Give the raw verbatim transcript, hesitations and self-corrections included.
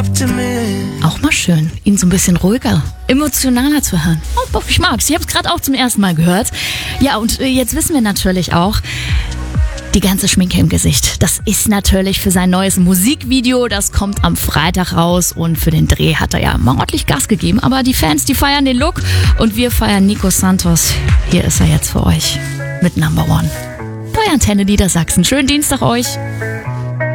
Auch mal schön, ihn so ein bisschen ruhiger, emotionaler zu hören. Oh, ich mag's. Ich habe es gerade auch zum ersten Mal gehört. Ja, und jetzt wissen wir natürlich auch, die ganze Schminke im Gesicht. Das ist natürlich für sein neues Musikvideo. Das kommt am Freitag raus. Und für den Dreh hat er ja mal ordentlich Gas gegeben. Aber die Fans, die feiern den Look. Und wir feiern Nico Santos. Hier ist er jetzt für euch mit Number One. Bei Antenne Niedersachsen. Schönen Dienstag euch.